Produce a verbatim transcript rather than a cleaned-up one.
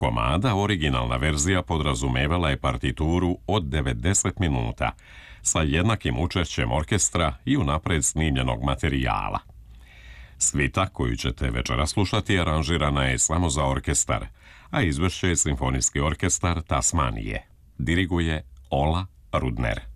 komada, originalna verzija podrazumevala je partituru od devedeset minuta, sa jednakim učešćem orkestra i unapred snimljenog materijala. Svita koju ćete večera slušati aranžirana je samo za orkestar, a izvešće je Simfonijski orkestar Tasmanije. Diriguje Ola Rudner.